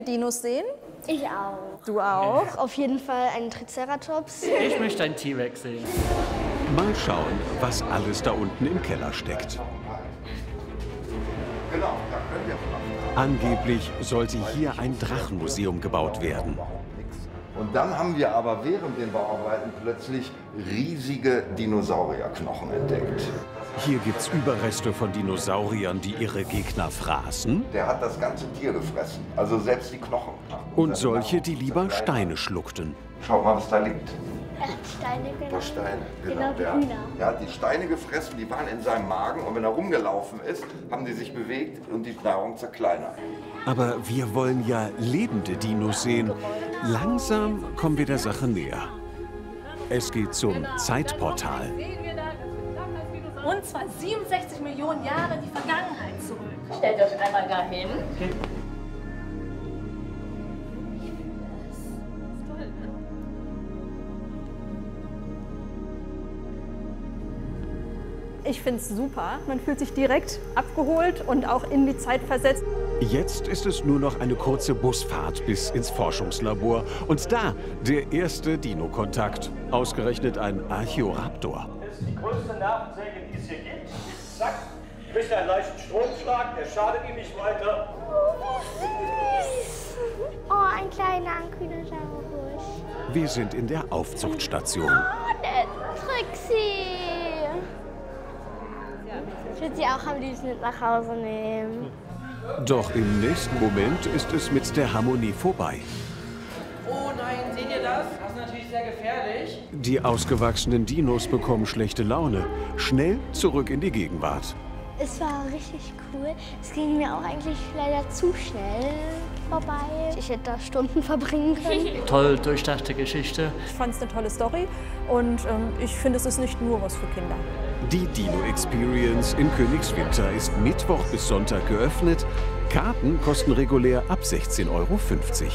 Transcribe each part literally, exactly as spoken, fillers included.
Dinos sehen? Ich auch. Du auch? Auf jeden Fall einen Triceratops. Ich möchte einen T-Rex sehen. Mal schauen, was alles da unten im Keller steckt. Angeblich sollte hier ein Drachenmuseum gebaut werden. Und dann haben wir aber während den Bauarbeiten plötzlich riesige Dinosaurierknochen entdeckt. Hier gibt's Überreste von Dinosauriern, die ihre Gegner fraßen. Der hat das ganze Tier gefressen, also selbst die Knochen. Und solche, die lieber Steine schluckten. Schaut mal, was da liegt. Er hat Steine genommen. Der Stein, genau. Genau wie der, Hühner. der hat die Steine gefressen, die waren in seinem Magen. Und wenn er rumgelaufen ist, haben die sich bewegt und die Nahrung zerkleinert. Aber wir wollen ja lebende Dinos sehen. Langsam kommen wir der Sache näher. Es geht zum Zeitportal. Und zwar siebenundsechzig Millionen Jahre in die Vergangenheit zurück. Stellt euch einmal dahin. Okay. Ich finde es super. Man fühlt sich direkt abgeholt und auch in die Zeit versetzt. Jetzt ist es nur noch eine kurze Busfahrt bis ins Forschungslabor. Und da der erste Dino-Kontakt. Ausgerechnet ein Archaeoraptor. Das ist die größte Nervensäge, die es hier gibt. Zack, kriegt einen leichten Stromschlag, der schadet ihm nicht weiter. Oh, ein kleiner Ankylosaurus. Wir sind in der Aufzuchtstation. Oh, der Trixie. Ich würde sie auch am liebsten mit nach Hause nehmen. Doch im nächsten Moment ist es mit der Harmonie vorbei. Oh nein, seht ihr das? Das ist natürlich sehr gefährlich. Die ausgewachsenen Dinos bekommen schlechte Laune. Schnell zurück in die Gegenwart. Es war richtig cool. Es ging mir auch eigentlich leider zu schnell vorbei. Ich hätte da Stunden verbringen können. Toll durchdachte Geschichte. Ich fand es eine tolle Story und ähm, ich finde, es ist nicht nur was für Kinder. Die Dino Experience in Königswinter ist Mittwoch bis Sonntag geöffnet. Karten kosten regulär ab sechzehn Euro fünfzig.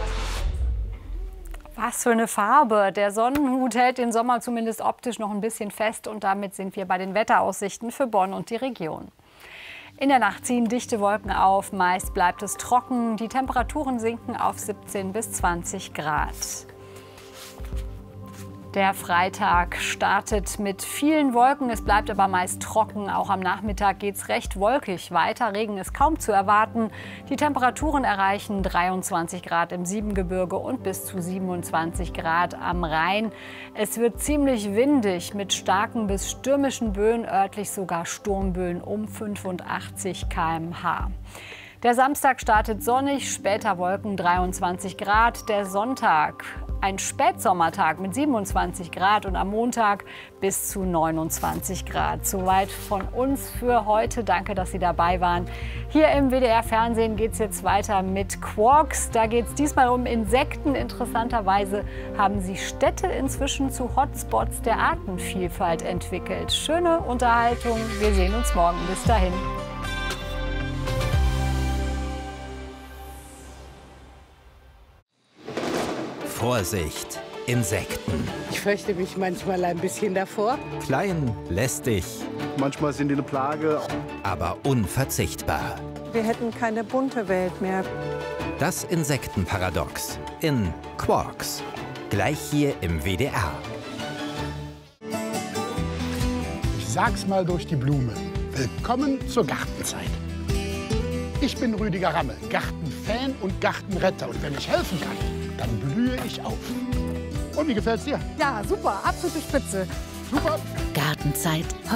Was für eine Farbe. Der Sonnenhut hält den Sommer zumindest optisch noch ein bisschen fest. Und damit sind wir bei den Wetteraussichten für Bonn und die Region. In der Nacht ziehen dichte Wolken auf. Meist bleibt es trocken. Die Temperaturen sinken auf siebzehn bis zwanzig Grad. Der Freitag startet mit vielen Wolken, es bleibt aber meist trocken. Auch am Nachmittag geht es recht wolkig weiter. Regen ist kaum zu erwarten. Die Temperaturen erreichen dreiundzwanzig Grad im Siebengebirge und bis zu siebenundzwanzig Grad am Rhein. Es wird ziemlich windig mit starken bis stürmischen Böen, örtlich sogar Sturmböen um fünfundachtzig Kilometer pro Stunde. Der Samstag startet sonnig, später Wolken, dreiundzwanzig Grad. Der Sonntag ein Spätsommertag mit siebenundzwanzig Grad und am Montag bis zu neunundzwanzig Grad. Soweit von uns für heute. Danke, dass Sie dabei waren. Hier im W D R-Fernsehen geht es jetzt weiter mit Quarks. Da geht es diesmal um Insekten. Interessanterweise haben sich Städte inzwischen zu Hotspots der Artenvielfalt entwickelt. Schöne Unterhaltung. Wir sehen uns morgen. Bis dahin. Vorsicht, Insekten. Ich fürchte mich manchmal ein bisschen davor. Klein, lästig. Manchmal sind die eine Plage. Aber unverzichtbar. Wir hätten keine bunte Welt mehr. Das Insektenparadox in Quarks. Gleich hier im W D R. Ich sag's mal durch die Blume. Willkommen zur Gartenzeit. Ich bin Rüdiger Ramme, Gartenfan und Gartenretter. Und wenn ich helfen kann, dann blühe ich auf. Und wie gefällt's dir? Ja, super, absolute Spitze. Super. Gartenzeit